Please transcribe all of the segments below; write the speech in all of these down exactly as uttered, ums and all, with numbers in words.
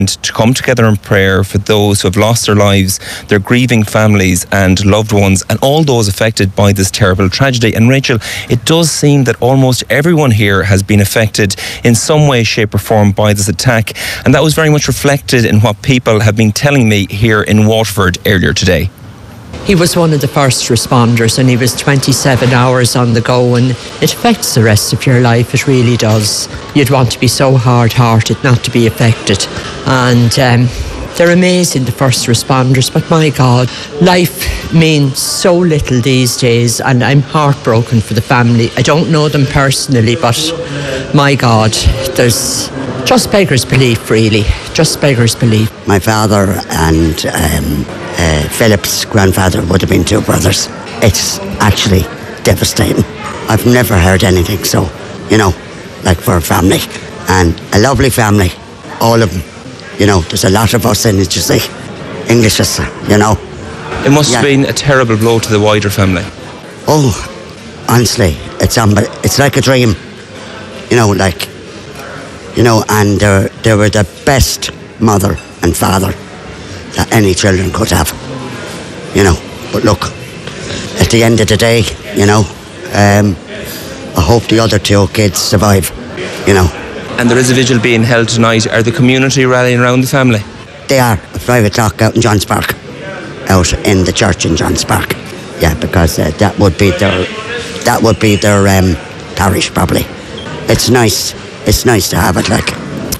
to come together in prayer for those who have lost their lives, their grieving families and loved ones, and all those affected by this terrible tragedy. And Rachel, it does seem that almost everyone here has been affected in some way, shape or form by this attack, and that was very much reflected in what people have been telling me here in Waterford earlier today. He was one of the first responders, and he was twenty-seven hours on the go, and it affects the rest of your life. It really does. You'd want to be so hard-hearted not to be affected. And um, they're amazing, the first responders, but my God, life means so little these days, and I'm heartbroken for the family. I don't know them personally, but my God, there's just beggars belief, really. Just beggars belief. My father and um, uh, Philip's grandfather would have been two brothers. It's actually devastating. I've never heard anything so, you know, like for a family. And a lovely family, all of them. You know, there's a lot of us in it, you see. Englishes, you know. It must yeah. have been a terrible blow to the wider family. Oh, honestly, it's um, it's like a dream. You know, like, you know, and they they were the best mother and father that any children could have. You know, but look, at the end of the day, you know, um, I hope the other two kids survive, you know. And there is a vigil being held tonight. Are the community rallying around the family? They are, at five o'clock out in Johns Park, out in the church in Johns Park. Yeah, because uh, that would be their, that would be their um, parish probably. It's nice, it's nice to have it like.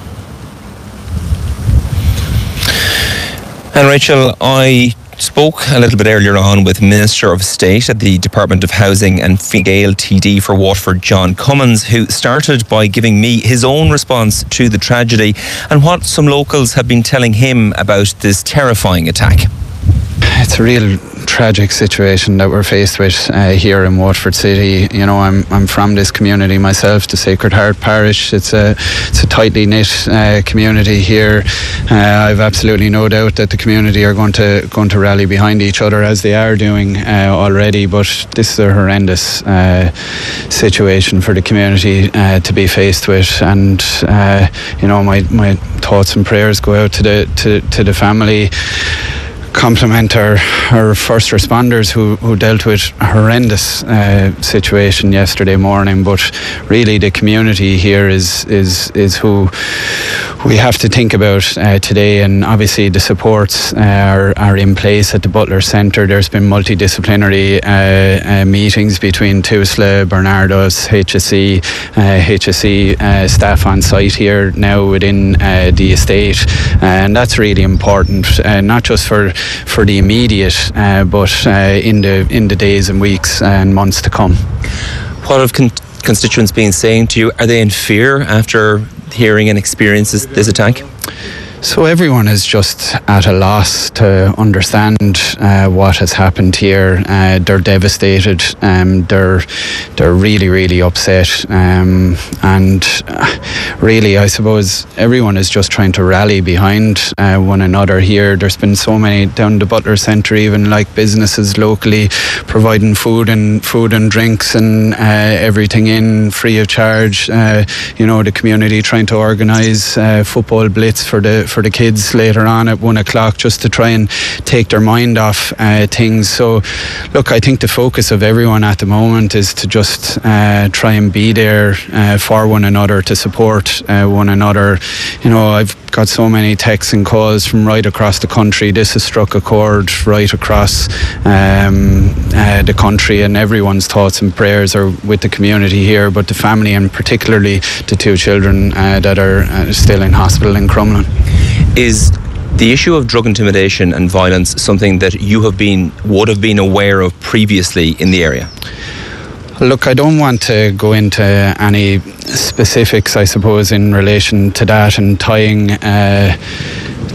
And Rachel, I spoke a little bit earlier on with Minister of State at the Department of Housing and Fine Gael T D for Waterford, John Cummins, who started by giving me his own response to the tragedy and what some locals have been telling him about this terrifying attack. It's a real tragic situation that we're faced with uh, here in Waterford City. You know, I'm I'm from this community myself, the Sacred Heart Parish. It's a it's a tightly knit uh, community here. Uh, I've absolutely no doubt that the community are going to going to rally behind each other, as they are doing uh, already. But this is a horrendous uh, situation for the community uh, to be faced with, and uh, you know, my my thoughts and prayers go out to the to, to the family. Compliment our, our first responders who, who dealt with a horrendous uh, situation yesterday morning, but really the community here is is is who we have to think about uh, today. And obviously the supports uh, are, are in place at the Butler Centre. There's been multidisciplinary uh, uh, meetings between TUSLA, Bernardos, H S E, uh, H S E uh, staff on site here now within uh, the estate, and that's really important, uh, not just for for the immediate, uh, but uh, in the in the days and weeks and months to come. What have con- constituents been saying to you? Are they in fear after hearing and experiencing this attack? So everyone is just at a loss to understand uh, what has happened here. Uh, they're devastated. Um, they're they're really really upset. Um, and uh, really, I suppose everyone is just trying to rally behind uh, one another here. There's been so many down the Butler Centre, even like businesses locally providing food and food and drinks and uh, everything in free of charge. Uh, you know, the community trying to organise uh, football blitz for the for the kids later on at one o'clock, just to try and take their mind off uh, things. So look, I think the focus of everyone at the moment is to just uh, try and be there uh, for one another, to support uh, one another. You know, I've got so many texts and calls from right across the country. This has struck a chord right across um, uh, the country, and everyone's thoughts and prayers are with the community here, but the family and particularly the two children uh, that are uh, still in hospital in Crumlin. Is the issue of drug intimidation and violence something that you have been would have been aware of previously in the area? Look, I don't want to go into any specifics, I suppose, in relation to that and tying uh,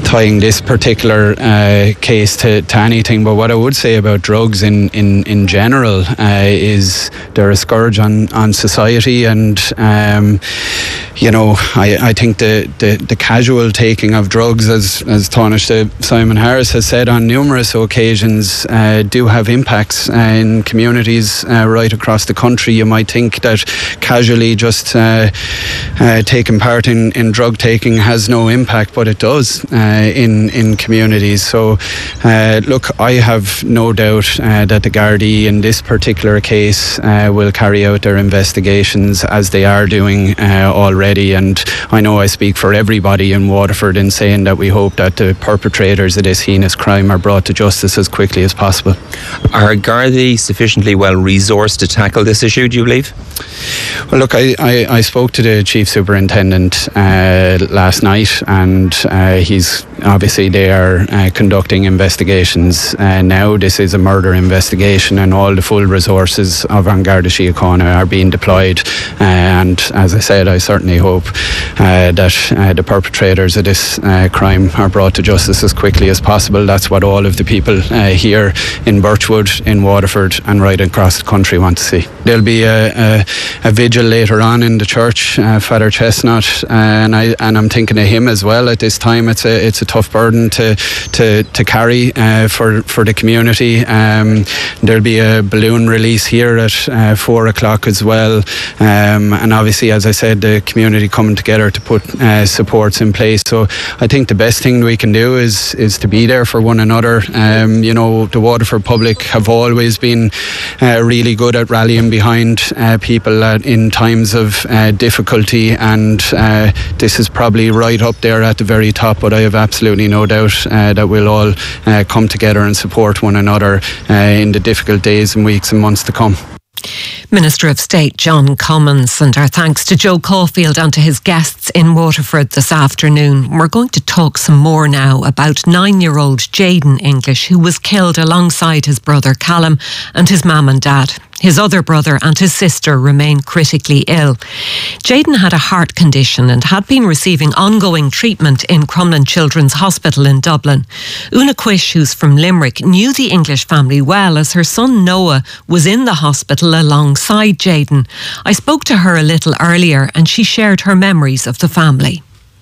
tying this particular uh, case to, to anything, but what I would say about drugs in, in, in general uh, is they're a scourge on, on society, and um, you know, I, I think the, the, the casual taking of drugs, as, as Taoiseach Simon Harris has said on numerous occasions, uh, do have impacts uh, in communities uh, right across the country. You might think that casually just uh, uh, taking part in, in drug taking has no impact, but it does uh, in, in communities. So uh, look, I have no doubt uh, that the Gardaí in this particular case uh, will carry out their investigations as they are doing uh, already. And I know I speak for everybody in Waterford in saying that we hope that the perpetrators of this heinous crime are brought to justice as quickly as possible. Are Gardaí sufficiently well resourced to tackle this issue, do you believe? Well, look, I, I, I spoke to the Chief Superintendent uh, last night, and uh, he's obviously they are uh, conducting investigations uh, now. This is a murder investigation, and all the full resources of An Garda Síochána are being deployed. Uh, and as I said, I certainly hope uh, that uh, the perpetrators of this uh, crime are brought to justice as quickly as possible. That's what all of the people uh, here in Birchwood, in Waterford, and right across the country want to see. There'll be a, a, a vigil later on in the church, uh, Father Chestnut, uh, and I and I'm thinking of him as well. At this time, it's a it's a tough burden to to to carry uh, for for the community. Um, there'll be a balloon release here at uh, four o'clock as well, um, and obviously, as I said, the community coming together to put uh, supports in place. So I think the best thing we can do is is to be there for one another. Um, you know, the Waterford public have always been uh, really good at rallying behind uh, people uh, in times of uh, difficulty, and uh, this is probably right up there at the very top, but I have absolutely no doubt uh, that we'll all uh, come together and support one another uh, in the difficult days and weeks and months to come. Minister of State John Cummins, and our thanks to Joe Caulfield and to his guests in Waterford this afternoon. We're going to talk some more now about nine-year-old Jaden English, who was killed alongside his brother Callum and his mum and dad. His other brother and his sister remain critically ill. Jaden had a heart condition and had been receiving ongoing treatment in Crumlin Children's Hospital in Dublin. Una Quish, who's from Limerick, knew the English family well, as her son Noah was in the hospital alongside Jaden. I spoke to her a little earlier, and she shared her memories of the family.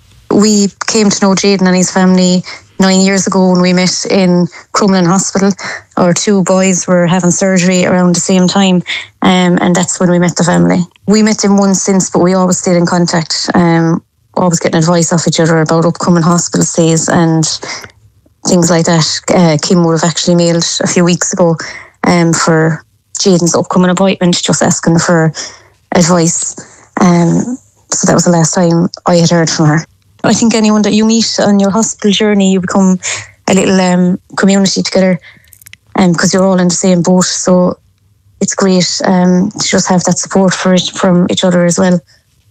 We came to know Jaden and his family nine years ago when we met in Crumlin Hospital. Our two boys were having surgery around the same time, um, and that's when we met the family. We met them once since, but we always stayed in contact, um, always getting advice off each other about upcoming hospital stays and things like that. Uh, Kim would have actually mailed a few weeks ago um, for Jaden's upcoming appointment, just asking for advice. Um, so that was the last time I had heard from her. I think anyone that you meet on your hospital journey, you become a little um, community together, because um, you're all in the same boat. So it's great um, to just have that support for it, from each other as well.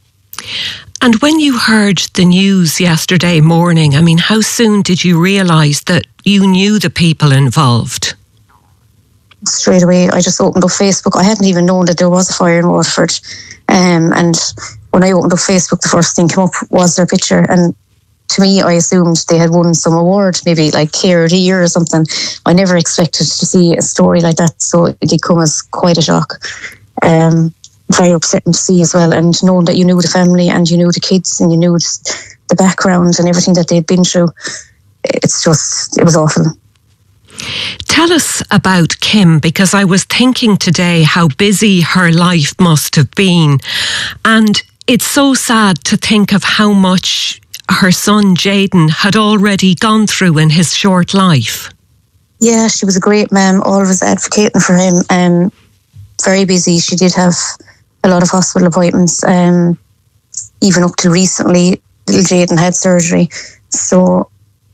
And when you heard the news yesterday morning, I mean, how soon did you realise that you knew the people involved? Straight away, I just opened up Facebook. I hadn't even known that there was a fire in Waterford. Um, and when I opened up Facebook, the first thing came up was their picture. And to me, I assumed they had won some award, maybe like Care of the Year or something. I never expected to see a story like that, so it did come as quite a shock. Um, very upsetting to see as well, and knowing that you knew the family and you knew the kids and you knew the background and everything that they'd been through. It's just, it was awful. Tell us about Kim, because I was thinking today how busy her life must have been. And it's so sad to think of how much her son Jaden had already gone through in his short life. Yeah, she was a great mum, always advocating for him. Um, very busy. She did have a lot of hospital appointments. Um, even up to recently, little Jaden had surgery. So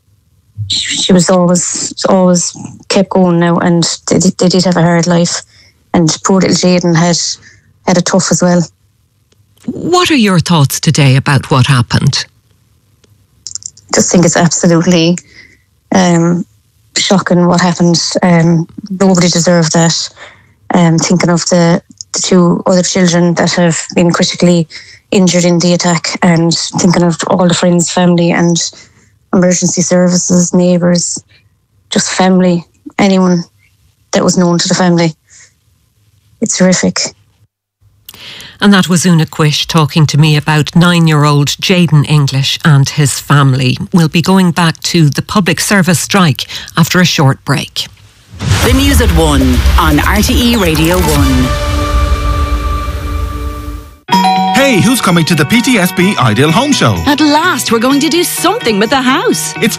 she was always always kept going now, and they, they did have a hard life, and poor little Jaden had had it tough as well. What are your thoughts today about what happened? I just think it's absolutely um, shocking what happened. Um, nobody deserved that. Um, thinking of the, the two other children that have been critically injured in the attack, and thinking of all the friends, family and emergency services, neighbours, just family, anyone that was known to the family. It's horrific. And that was Una Quish talking to me about nine-year-old Jayden English and his family. We'll be going back to the public service strike after a short break. The News at one on R T E Radio one. Hey, who's coming to the P T S B Ideal Home Show? At last, we're going to do something with the house. It's